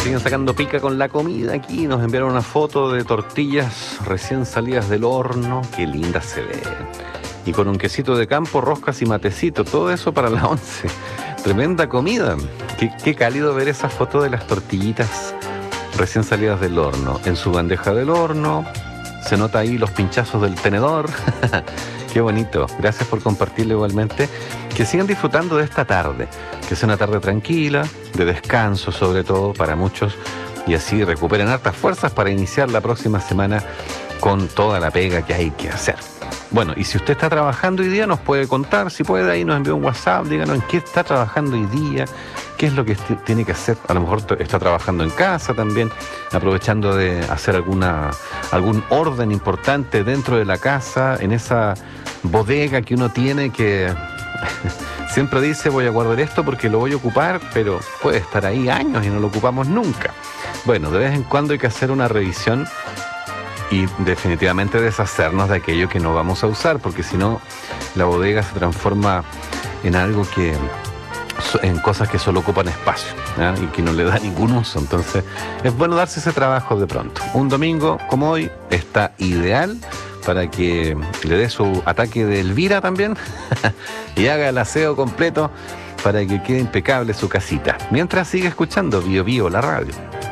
siguen sacando pica con la comida aquí. Nos enviaron una foto de tortillas recién salidas del horno. Qué lindas se ven. Y con un quesito de campo, roscas y matecito. Todo eso para las 11. Tremenda comida. Qué cálido ver esa foto de las tortillitas recién salidas del horno. En su bandeja del horno. Se nota ahí los pinchazos del tenedor. Qué bonito. Gracias por compartirlo igualmente. Que sigan disfrutando de esta tarde. Que sea una tarde tranquila, de descanso sobre todo para muchos. Y así recuperen hartas fuerzas para iniciar la próxima semana con toda la pega que hay que hacer. Bueno, y si usted está trabajando hoy día, nos puede contar. Si puede, ahí nos envía un WhatsApp. Díganos en qué está trabajando hoy día. Qué es lo que tiene que hacer. A lo mejor está trabajando en casa también, aprovechando de hacer algún orden importante dentro de la casa, en esa bodega que uno tiene que siempre dice voy a guardar esto porque lo voy a ocupar, pero puede estar ahí años y no lo ocupamos nunca. Bueno, de vez en cuando hay que hacer una revisión y definitivamente deshacernos de aquello que no vamos a usar, porque si no la bodega se transforma en algo en cosas que solo ocupan espacio, ¿eh? Y que no le da ningún uso. Entonces es bueno darse ese trabajo de pronto. Un domingo como hoy está ideal para que le dé su ataque de Elvira también y haga el aseo completo para que quede impecable su casita. Mientras sigue escuchando Bio Bio, la radio.